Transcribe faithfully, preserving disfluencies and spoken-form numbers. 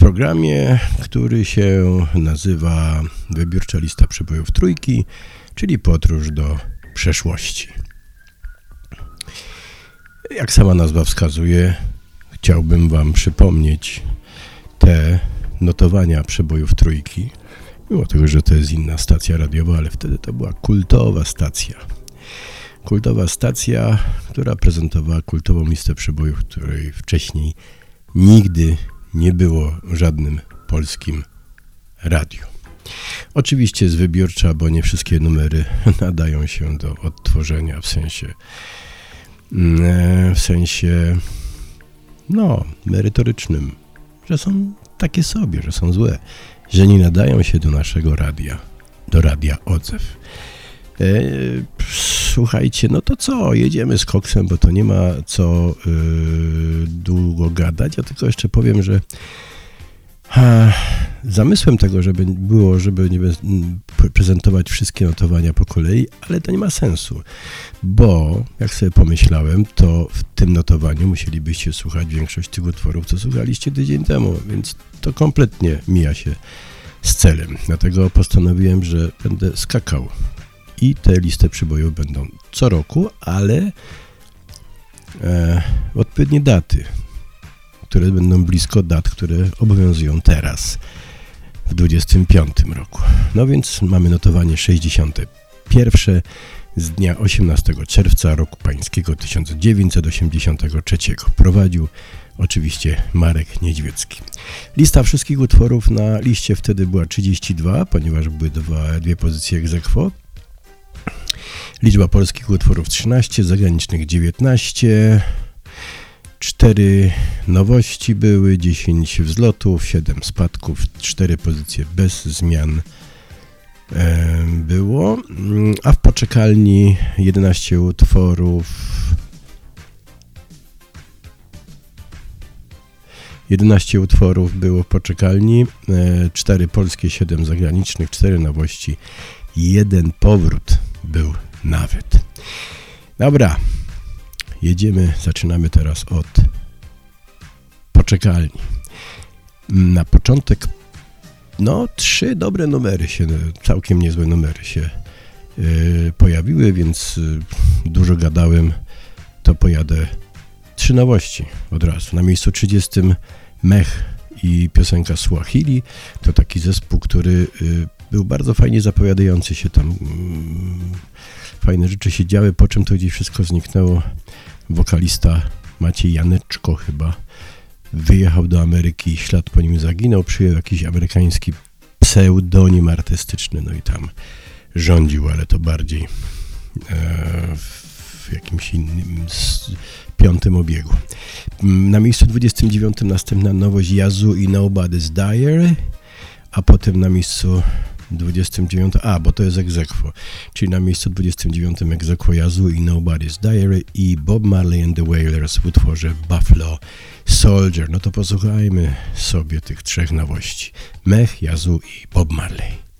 programie, który się nazywa Wybiórcza lista przebojów trójki, czyli podróż do przeszłości. Jak sama nazwa wskazuje, chciałbym wam przypomnieć te notowania przebojów trójki, mimo tego, że to jest inna stacja radiowa, ale wtedy to była kultowa stacja. Kultowa stacja, która prezentowała kultową listę przebojów, której wcześniej nigdy nie było w żadnym polskim radiu. Oczywiście jest wybiórcza, bo nie wszystkie numery nadają się do odtworzenia w sensie w sensie no, merytorycznym, że są takie sobie, że są złe, że nie nadają się do naszego radia, do Radia Odzew. E, słuchajcie, no to co, jedziemy z koksem, bo to nie ma co e, długo gadać. Ja tylko jeszcze powiem, że ha, zamysłem tego, żeby było, żeby nie prezentować wszystkie notowania po kolei, ale to nie ma sensu, bo jak sobie pomyślałem, to w tym notowaniu musielibyście słuchać większość tych utworów, co słuchaliście tydzień temu, więc to kompletnie mija się z celem. Dlatego postanowiłem, że będę skakał i te listy przybojów będą co roku, ale e, odpowiednie daty, które będą blisko dat, które obowiązują teraz, w dwudziestym piątym roku. No więc mamy notowanie sześćdziesiąte pierwsze z dnia osiemnastego czerwca roku pańskiego tysiąc dziewięćset osiemdziesiątego trzeciego. Prowadził oczywiście Marek Niedźwiecki. Lista wszystkich utworów na liście wtedy była trzydzieści dwa, ponieważ były dwa, dwie pozycje ex aequo. Liczba polskich utworów trzynaście, zagranicznych dziewiętnaście, cztery nowości były, dziesięć wzlotów, siedem spadków, cztery pozycje bez zmian e, było, a w poczekalni jedenaście utworów, jedenaście utworów było w poczekalni, e, cztery polskie, siedem zagranicznych, cztery nowości, jeden powrót był nawet. Dobra. Jedziemy, zaczynamy teraz od poczekalni. Na początek, no, trzy dobre numery się, całkiem niezłe numery się yy, pojawiły, więc yy, dużo gadałem, to pojadę trzy nowości od razu. Na miejscu trzydziestym Mech i piosenka Swahili, to taki zespół, który yy, był bardzo fajnie zapowiadający się tam. Yy, fajne rzeczy się działy, po czym to gdzieś wszystko zniknęło. Wokalista Maciej Janeczko chyba wyjechał do Ameryki, ślad po nim zaginął, przyjął jakiś amerykański pseudonim artystyczny, no i tam rządził, ale to bardziej e, w jakimś innym z, piątym obiegu. Na miejscu dwudziestym dziewiątym następna nowość Yazoo i Nobody's Diary, a potem na miejscu dwudziestym dziewiątym, a bo to jest ex aequo, czyli na miejscu dwudziestym dziewiątym ex aequo Yazoo i Nobody's Diary i Bob Marley and the Wailers w utworze Buffalo Soldier. No to posłuchajmy sobie tych trzech nowości. Mech, Yazoo i Bob Marley.